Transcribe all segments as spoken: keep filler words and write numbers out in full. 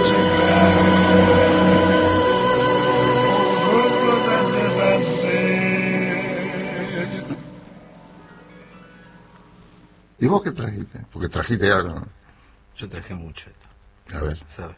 ¿Y vos qué trajiste? Porque trajiste algo, ¿no? Yo traje mucho esto. A ver. ¿Sabes?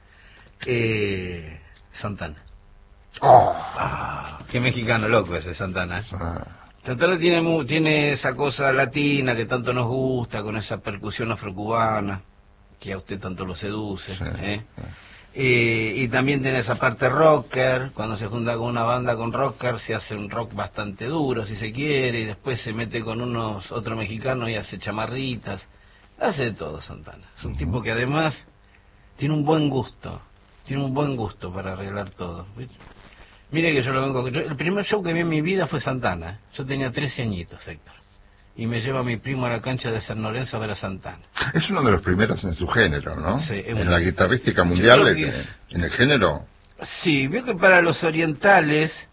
Eh, Santana. Oh. Ah, qué mexicano loco ese Santana. Ah. Santana tiene, mu- tiene esa cosa latina que tanto nos gusta, con esa percusión afrocubana, que a usted tanto lo seduce. Sí, ¿eh? sí. Eh, y también tiene esa parte rocker, cuando se junta con una banda con rocker se hace un rock bastante duro si se quiere, y después se mete con unos otros mexicanos y hace chamarritas, hace de todo Santana. Es un uh-huh. tipo que además tiene un buen gusto, tiene un buen gusto para arreglar todo. Mire que yo lo vengo, yo, el primer show que vi en mi vida fue Santana, yo tenía trece añitos, Héctor. Y me lleva mi primo a la cancha de San Lorenzo a ver a Santana. Es uno de los primeros en su género, ¿no? Sí, en una... la guitarrística mundial, que es... en el género. Sí, veo que para los orientales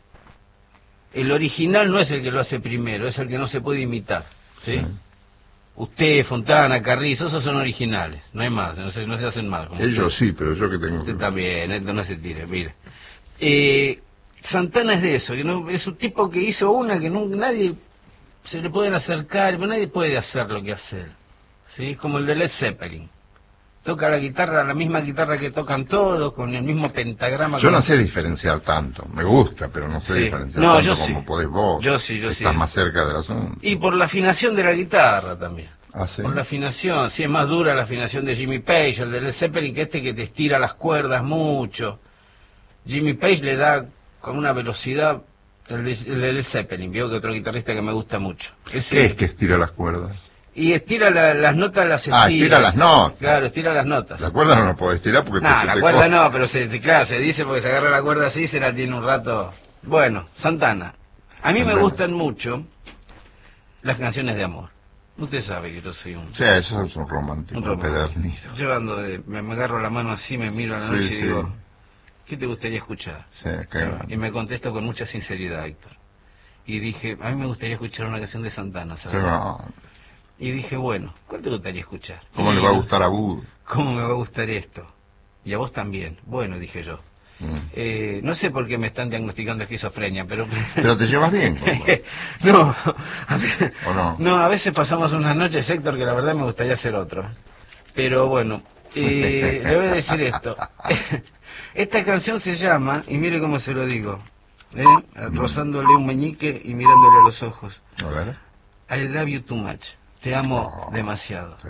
el original no es el que lo hace primero, es el que no se puede imitar, ¿sí? Sí. Usted, Fontana, Carrizo, esos son originales, no hay más, no se, no se hacen más. Ellos usted. Sí, pero yo que tengo... Usted también, esto no se tire, mire. Eh, Santana es de eso, que no, es un tipo que hizo una que no, nadie... se le pueden acercar, pero nadie puede hacer lo que hace él, ¿sí? Como el de Led Zeppelin. Toca la guitarra, la misma guitarra que tocan todos, con el mismo pentagrama. Yo no sé diferenciar tanto, me gusta, pero no sé sí. diferenciar no, tanto yo como sí. podés vos. Yo sí, yo Estás sí. más cerca del asunto. Y por la afinación de la guitarra también. ¿Ah, sí? Por la afinación, sí, es más dura la afinación de Jimmy Page, el de Led Zeppelin, que este que te estira las cuerdas mucho. Jimmy Page le da con una velocidad... El de, el de Led Zeppelin, veo que otro guitarrista que me gusta mucho. Ese, ¿Qué es que estira las cuerdas? Y estira la, las notas, las estira. Ah, estira las notas. Claro, estira las notas. La cuerda no la podés estirar porque... No, te, la te cuerda corta. no, pero se, se, claro, se dice porque se agarra la cuerda así y se la tiene un rato. Bueno, Santana. A mí Santana. me gustan mucho las canciones de amor. Usted sabe que yo soy un... Sí, eso es un romántico, un romántico. Pedernito. Yo ando de, me, me agarro la mano así, me miro a la noche Sí, y sí. digo, ¿qué te gustaría escuchar? Sí, qué grande. Y me contesto con mucha sinceridad, Héctor. Y dije, a mí me gustaría escuchar una canción de Santana, ¿sabes? Qué grande. Y dije, bueno, ¿cuál te gustaría escuchar? ¿Cómo y, le va a gustar a Bud? ¿Cómo me va a gustar esto? Y a vos también. Bueno, dije yo. Mm. Eh, no sé por qué me están diagnosticando esquizofrenia, pero... Pero te llevas bien. no, a veces, ¿O no? No, a veces pasamos unas noches, Héctor, que la verdad me gustaría hacer otro. Pero bueno, eh, le voy a decir esto. Esta canción se llama, y mire cómo se lo digo, ¿eh? Mm. rozándole un meñique y mirándole a los ojos. A ver. I love you too much. Te amo oh, demasiado.